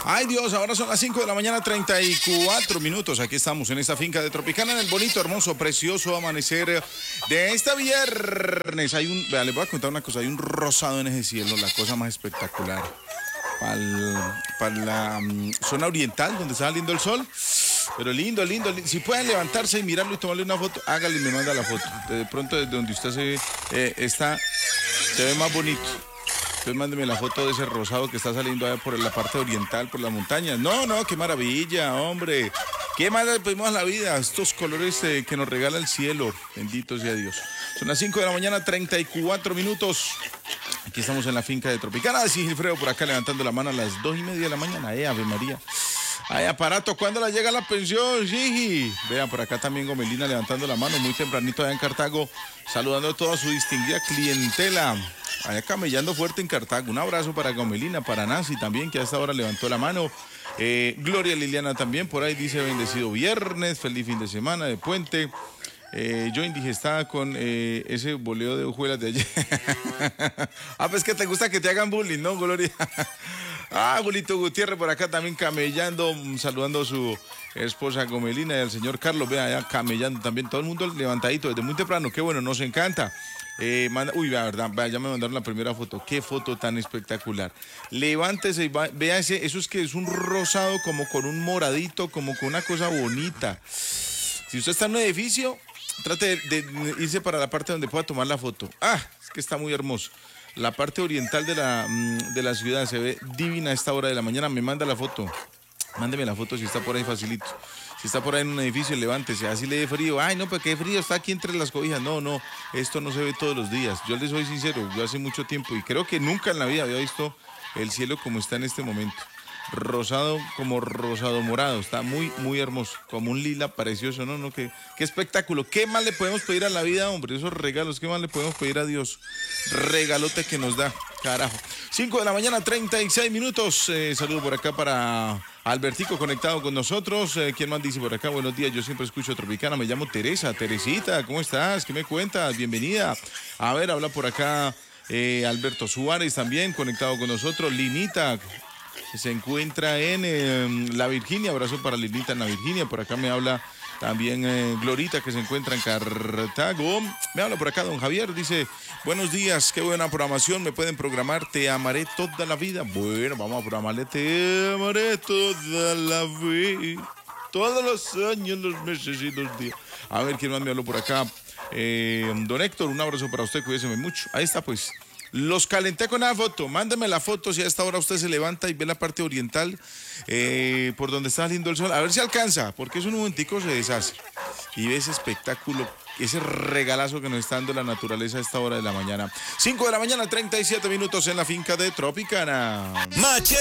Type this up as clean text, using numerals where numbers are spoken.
Ay Dios, ahora son las 5 de la mañana, 34 minutos. Aquí estamos en esta finca de Tropicana, en el bonito, hermoso, precioso amanecer de este viernes. Vea, les voy a contar una cosa, hay un rosado en ese cielo, la cosa más espectacular. Para la zona oriental, donde está saliendo el sol. Pero lindo, lindo. Si pueden levantarse y mirarlo y tomarle una foto, hágale y me manda la foto. De pronto, desde donde usted se ve, se ve más bonito. Entonces mándeme la foto de ese rosado que está saliendo allá por la parte oriental, por las montañas. No, qué maravilla, hombre. ¿Qué más le pedimos a la vida? Estos colores que nos regala el cielo. Bendito sea Dios. Son las 5 de la mañana, 34 minutos. Aquí estamos en la finca de Tropicana. Sí, Gilfredo por acá levantando la mano a las 2:30 de la mañana. Ave María. Ay, aparato, ¿cuándo le llega la pensión, Gigi? Vean, por acá también Gomelina levantando la mano muy tempranito allá en Cartago, saludando a toda su distinguida clientela. Allá camellando fuerte en Cartago. Un abrazo para Gomelina, para Nancy también, que a esta hora levantó la mano. Gloria Liliana también, por ahí dice bendecido viernes, feliz fin de semana de puente. Yo indigestada con ese boleo de hojuelas de ayer. Pues que te gusta que te hagan bullying, ¿no, Gloria? Julito Gutiérrez por acá también camellando, saludando a su esposa Gomelina y al señor Carlos, vea allá camellando también, todo el mundo levantadito desde muy temprano, qué bueno, nos encanta. La verdad, ya me mandaron la primera foto, qué foto tan espectacular. Levántese y vea eso es que es un rosado como con un moradito, como con una cosa bonita. Si usted está en un edificio, trate de irse para la parte donde pueda tomar la foto. Es que está muy hermoso. La parte oriental de la ciudad se ve divina a esta hora de la mañana. Me manda la foto. Mándeme la foto si está por ahí facilito. Si está por ahí en un edificio, levántese. Así le dé frío. Ay, no, pues qué frío, está aquí entre las cobijas. No, esto no se ve todos los días. Yo les soy sincero, yo hace mucho tiempo y creo que nunca en la vida había visto el cielo como está en este momento. Rosado, como rosado morado, está muy, muy hermoso, como un lila precioso, ¿no? Qué espectáculo, ¿qué más le podemos pedir a la vida, hombre? Esos regalos, ¿qué más le podemos pedir a Dios? Regalote que nos da, carajo. 5 de la mañana, 36 minutos, saludo por acá para Albertico conectado con nosotros. ¿Quién más dice por acá? Buenos días, yo siempre escucho Tropicana, me llamo Teresita, ¿cómo estás? ¿Qué me cuentas? Bienvenida. A ver, habla por acá Alberto Suárez también conectado con nosotros, Linita, se encuentra en La Virginia, abrazo para Linita en La Virginia, por acá me habla también Glorita que se encuentra en Cartago, me habla por acá don Javier, dice, buenos días, qué buena programación, me pueden programar Te Amaré Toda la Vida. Bueno, vamos a programarle Te Amaré Toda la Vida, todos los años, los meses y los días. A ver, ¿quién más me habló por acá? Don Héctor, un abrazo para usted, cuídese mucho. Ahí está pues. Los calenté con la foto, mándeme la foto si a esta hora usted se levanta y ve la parte oriental por donde está saliendo el sol, a ver si alcanza, porque es un momentico se deshace y ve ese espectáculo, ese regalazo que nos está dando la naturaleza a esta hora de la mañana. 5 de la mañana, 37 minutos en la finca de Tropicana. Machete